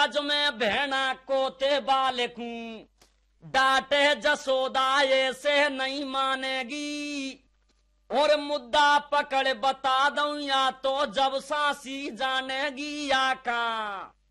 ब्रज में भेड़ा कोते बालकूं, डांटे जसोदा ऐसे नहीं मानेगी। और मुद्दा पकड़ बता दूं या तो जब सासी जानेगी या का।